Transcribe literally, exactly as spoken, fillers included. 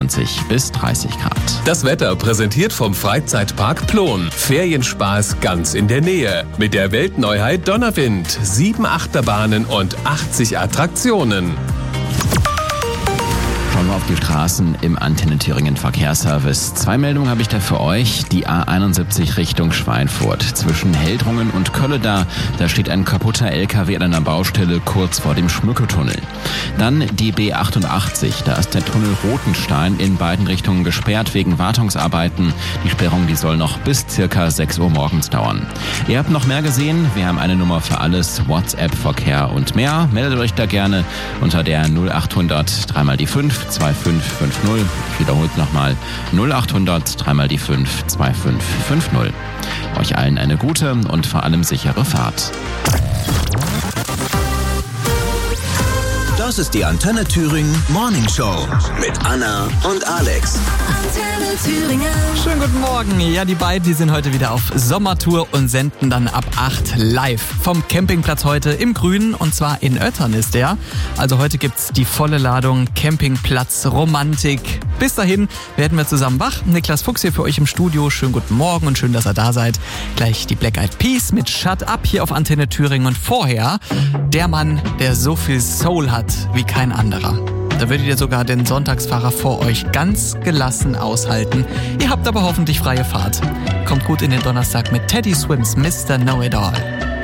neunundzwanzig bis dreißig Grad. Das Wetter präsentiert vom Freizeitpark Plon. Ferienspaß ganz in der Nähe. Mit der Weltneuheit Donnerwind. Sieben Achterbahnen und achtzig Attraktionen. Schauen wir auf die Straßen im Antenne Thüringen Verkehrsservice. Zwei Meldungen habe ich da für euch. Die A einundsiebzig Richtung Schweinfurt. Zwischen Heldrungen und Kölleda, da steht ein kaputter L K W an einer Baustelle kurz vor dem Schmücketunnel. Dann die B achtundachtzig. Da ist der Tunnel Rotenstein in beiden Richtungen gesperrt wegen Wartungsarbeiten. Die Sperrung, die soll noch bis circa sechs Uhr morgens dauern. Ihr habt noch mehr gesehen. Wir haben eine Nummer für alles. WhatsApp, Verkehr und mehr. Meldet euch da gerne unter der null achthundert drei mal die fünf zwei fünf fünf null. Ich wiederholt nochmal null achthundert drei mal die fünf zwei fünf fünf null. Euch allen eine gute und vor allem sichere Fahrt. Das ist die Antenne Thüringen Morning Show mit Anna und Alex. Antenne Thüringen. Schönen guten Morgen. Ja, die beiden, die sind heute wieder auf Sommertour und senden dann ab acht live vom Campingplatz heute im Grünen, und zwar in Oettern ist der. Also heute gibt's die volle Ladung Campingplatz Romantik. Bis dahin werden wir zusammen wach. Niklas Fuchs hier für euch im Studio. Schönen guten Morgen und schön, dass ihr da seid. Gleich die Black Eyed Peas mit Shut Up hier auf Antenne Thüringen, und vorher der Mann, der so viel Soul hat wie kein anderer. Da würdet ihr sogar den Sonntagsfahrer vor euch ganz gelassen aushalten. Ihr habt aber hoffentlich freie Fahrt. Kommt gut in den Donnerstag mit Teddy Swims Mister Know It All.